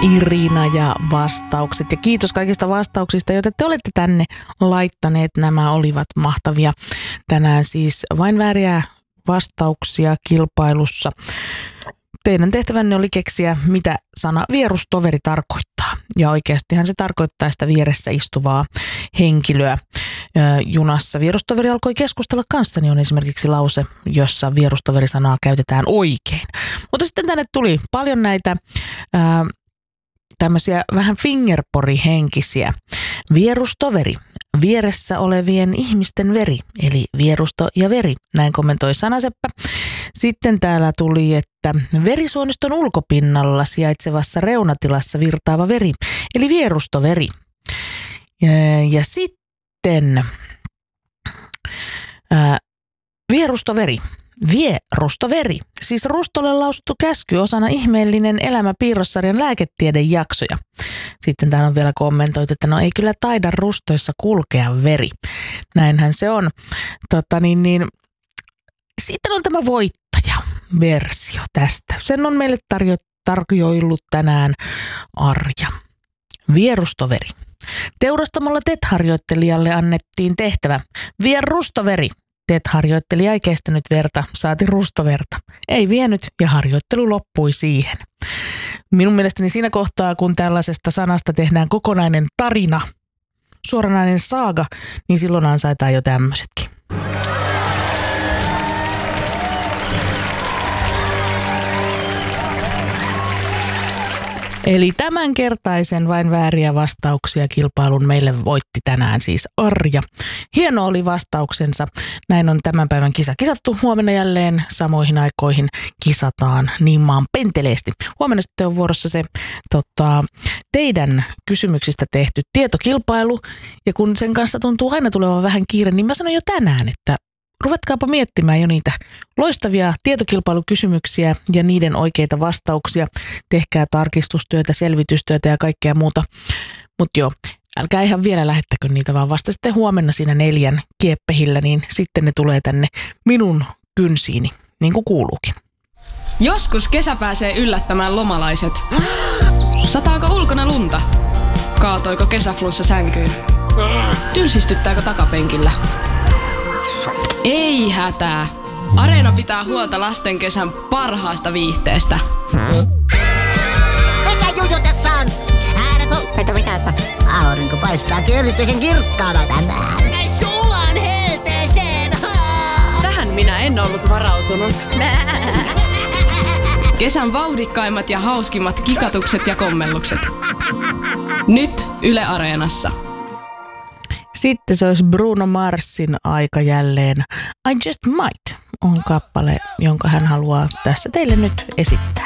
Irina ja vastaukset. Ja kiitos kaikista vastauksista, joita te olette tänne laittaneet. Nämä olivat mahtavia. Tänään siis vain vääriä vastauksia kilpailussa. Teidän tehtävänne oli keksiä, mitä sana vierustoveri tarkoittaa. Ja oikeastihan se tarkoittaa sitä vieressä istuvaa henkilöä. Junassa vierustoveri alkoi keskustella kanssani on esimerkiksi lause, jossa vierustoverisanaa käytetään oikein. Mutta sitten tänne tuli paljon näitä tämmöisiä vähän fingerpori-henkisiä. Vierustoveri, vieressä olevien ihmisten veri, eli vierusto ja veri, näin kommentoi Sanaseppä. Sitten täällä tuli, että verisuoniston ulkopinnalla sijaitsevassa reunatilassa virtaava veri, eli vierustoveri. Ja sitten vierustoveri. Vierustoveri, siis Rustolle lausuttu käsky osana ihmeellinen elämä piirrossarjan lääketiedejaksoja. Sitten täällä on vielä kommentoitu, että no ei kyllä taida rustoissa kulkea veri. Näinhän se on. Sitten on tämä voittajaversio tästä. Sen on meille tarjoillut tänään Arja. Vierustoveri. Teurastamolla TET-harjoittelijalle annettiin tehtävä. Vie rustoveri. TET-harjoittelija ei kestänyt verta, saati rustoverta. Ei vienyt ja harjoittelu loppui siihen. Minun mielestäni siinä kohtaa, kun tällaisesta sanasta tehdään kokonainen tarina, suoranainen saaga, niin silloin ansaitaan jo tämmöisetkin. Eli tämänkertaisen vain vääriä vastauksia kilpailun meille voitti tänään siis Arja. Hieno oli vastauksensa. Näin on tämän päivän kisa kisattu. Huomenna jälleen samoihin aikoihin kisataan niin maan penteleesti. Huomenna sitten on vuorossa se teidän kysymyksistä tehty tietokilpailu. Ja kun sen kanssa tuntuu aina tulevan vähän kiire, niin mä sanon jo tänään, että ruvetkaapa miettimään jo niitä loistavia tietokilpailukysymyksiä ja niiden oikeita vastauksia. Tehkää tarkistustyötä, selvitystyötä ja kaikkea muuta. Mutta joo, älkää ihan vielä lähettäkö niitä, vaan vasta sitten huomenna siinä 4 kieppehillä, niin sitten ne tulee tänne minun kynsiini, niin kuin kuuluukin. Joskus kesä pääsee yllättämään lomalaiset. Sataako ulkona lunta? Kaatoiko kesäflunssa sänkyyn? Tylsistyttääkö takapenkillä? Ei hätää. Areena pitää huolta lasten kesän parhaasta viihteestä. Mikä juju tässä on? Että mitä, että aurinko paistaa erityisen kirkkaana tänään. Sulan helteeseen! Tähän minä en ollut varautunut. Kesän vauhdikkaimmat ja hauskimmat kikatukset ja kommellukset. Nyt Yle Areenassa. Sitten se olisi Bruno Marsin aika jälleen. I Just Might on kappale, jonka hän haluaa tässä teille nyt esittää.